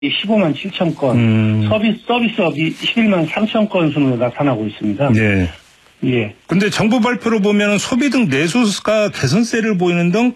15만 7천 건, 서비스업이 11만 3천 건 순으로 나타나고 있습니다. 네. 예. 근데 정부 발표로 보면 소비 등 내수가 개선세를 보이는 등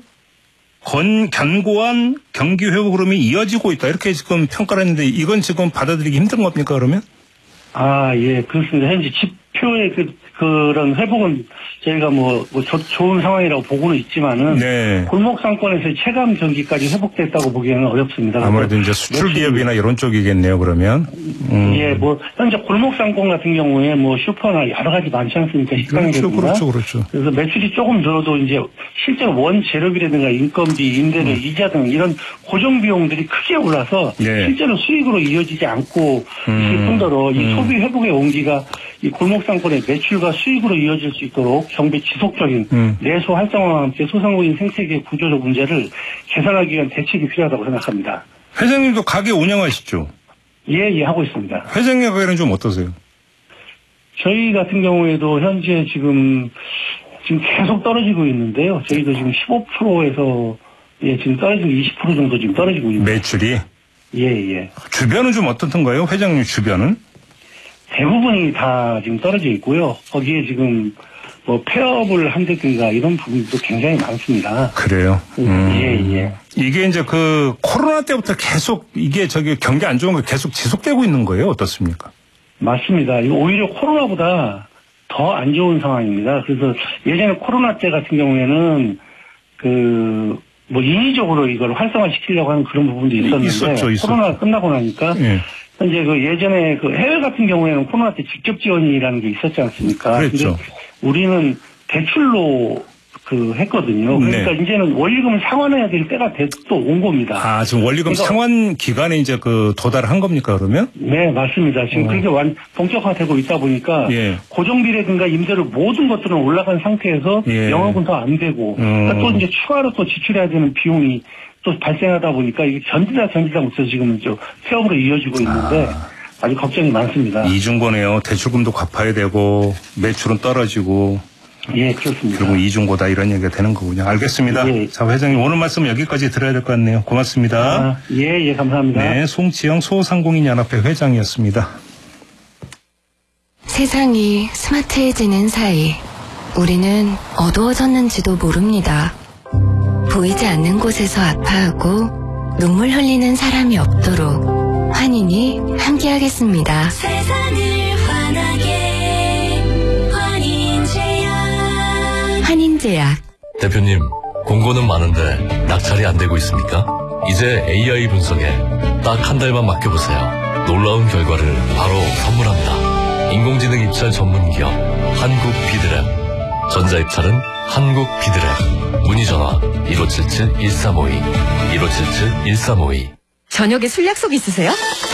견고한 경기 회복 흐름이 이어지고 있다. 이렇게 지금 평가를 했는데 이건 지금 받아들이기 힘든 겁니까, 그러면? 예, 그렇습니다. 현재 지표의 그런 회복은 저희가 좋은 상황이라고 보고는 있지만은. 네. 골목 상권에서의 체감 경기까지 회복됐다고 보기에는 어렵습니다. 아무래도 이제 수출 기업이나 이런 쪽이겠네요, 그러면. 예, 현재 골목 상권 같은 경우에 슈퍼나 여러 가지 많지 않습니까? 식당이라든가. 그렇죠. 그래서 매출이 조금 늘어도 이제 실제로 원 재료비라든가 인건비, 임대료, 이자 등 이런 고정 비용들이 크게 올라서 네. 실제로 수익으로 이어지지 않고 있을 뿐더러 이 소비 회복의 온기가 이 골목 상권의 매출과 수익으로 이어질 수 있도록 정부의 지속적인 내수 활성화와 함께 소상공인 생태계 구조적 문제를 개선하기 위한 대책이 필요하다고 생각합니다. 회장님도 가게 운영하시죠? 예, 하고 있습니다. 회장님 가게는 좀 어떠세요? 저희 같은 경우에도 현재 지금 계속 떨어지고 있는데요. 저희도 지금 15%에서 지금 떨어지고 20% 정도 지금 떨어지고 있습니다. 매출이? 예. 주변은 좀 어떻던가요? 회장님 주변은? 대부분이 다 지금 떨어져 있고요. 거기에 지금 폐업을 한다든가 이런 부분도 굉장히 많습니다. 그래요? 예. 이게 이제 코로나 때부터 계속 경기 안 좋은 거 계속 지속되고 있는 거예요? 어떻습니까? 맞습니다. 이거 오히려 코로나보다 더 안 좋은 상황입니다. 그래서 예전에 코로나 때 같은 경우에는 인위적으로 이걸 활성화시키려고 하는 그런 부분도 있었는데. 있었죠. 코로나가 끝나고 나니까. 예. 현재 예전에 해외 같은 경우에는 코로나 때 직접 지원이라는 게 있었지 않습니까? 그렇죠. 근데 우리는 대출로 했거든요. 그러니까 네. 이제는 원리금을 상환해야 될 때가 또 온 겁니다. 지금 원리금 상환 기간에 이제 도달한 겁니까, 그러면? 네, 맞습니다. 지금 그게 본격화되고 있다 보니까 예. 고정비라든가 임대료 모든 것들은 올라간 상태에서 예. 영업은 더 안 되고 그러니까 또 이제 추가로 또 지출해야 되는 비용이 또 발생하다 보니까 이게 견디다 못해서 지금은 폐업으로 이어지고 있는데 아주 걱정이 많습니다. 이중고네요. 대출금도 갚아야 되고 매출은 떨어지고. 예, 그렇습니다. 그리고 이중고다 이런 얘기가 되는 거군요. 알겠습니다. 예. 자, 회장님 오늘 말씀 여기까지 들어야 될 것 같네요. 고맙습니다. 예, 감사합니다. 네, 송지영 소상공인연합회 회장이었습니다. 세상이 스마트해지는 사이 우리는 어두워졌는지도 모릅니다. 보이지 않는 곳에서 아파하고 눈물 흘리는 사람이 없도록 환인이 함께하겠습니다. 세상을 환하게 환인제약. 대표님, 공고는 많은데 낙찰이 안 되고 있습니까? 이제 AI 분석에 딱 한 달만 맡겨보세요. 놀라운 결과를 바로 선물합니다. 인공지능 입찰 전문기업 한국비드랩. 전자입찰은 한국비드랩. 문의전화 1577-1352 1577-1352. 저녁에 술 약속 있으세요?